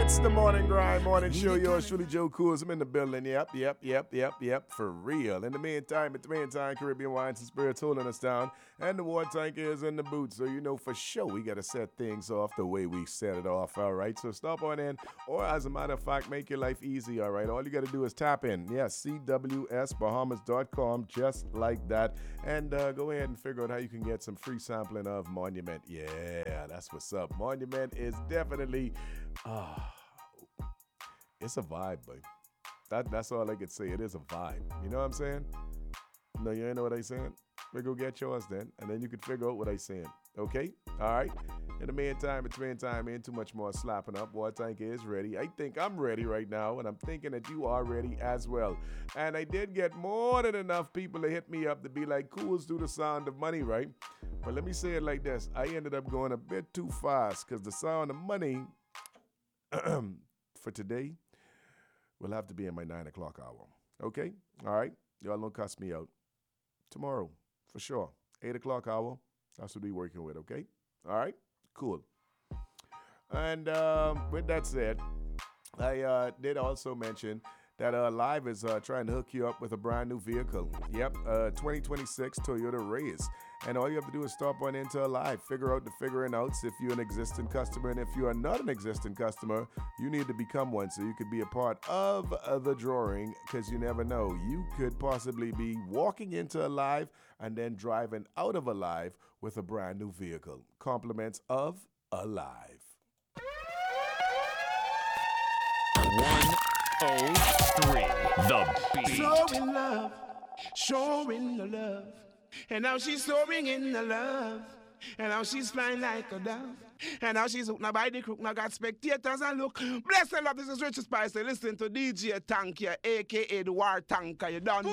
It's the morning grind, morning show. Yours truly, Joe Cool. I'm in the building. Yep. For real. In the meantime, Caribbean Wines and Spirits holding us down. And the water tank is in the boot. So you know for sure we got to set things off the way we set it off. All right. So stop on in. Or as a matter of fact, make your life easy. All right. All you got to do is tap in. Yes, CWSBahamas.com. Just like that. And go ahead and figure out how you can get some free sampling of Monument. Yeah, that's what's up. Monument is definitely... it's a vibe, boy. That's all I could say. It is a vibe. You know what I'm saying? No, you ain't know what I saying? We go get yours then, and then you can figure out what I saying. Okay? All right? In the meantime, ain't too much more slapping up. Water tank is ready. I think I'm ready right now, and I'm thinking that you are ready as well. And I did get more than enough people to hit me up to be like, Cools do the sound of money, right? But let me say it like this. I ended up going a bit too fast because the sound of money for today will have to be in my 9 o'clock hour. Okay? All right? Y'all don't cuss me out. Tomorrow, for sure. 8 o'clock hour. That's what we're working with, okay? All right? Cool. And with that said, I did also mention that Live is trying to hook you up with a brand new vehicle. Yep, 2026 Toyota Race. And all you have to do is stop on into Live, figure out the figuring outs if you're an existing customer. And if you are not an existing customer, you need to become one so you could be a part of the drawing, because you never know. You could possibly be walking into Live and then driving out of Live with a brand new vehicle. Compliments of Live. 103, The Beat. Showing the love. And now she's soaring in the love. And now she's flying like a dove. And now she's hooked now by the crook. Now got spectators and look. Bless the love, this is Richard Spicer. Listen to DJ Tankia, a.k.a. the War Tanker. You don't know.